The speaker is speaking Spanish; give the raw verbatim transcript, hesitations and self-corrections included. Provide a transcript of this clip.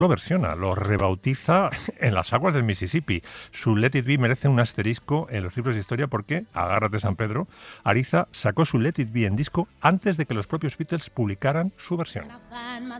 lo versiona, lo rebautiza en las aguas del Mississippi. Su Let It Be merece un asterisco en los libros de historia porque, agárrate San Pedro, Ariza sacó su Let It Be en disco antes de que los propios Beatles publicaran su versión.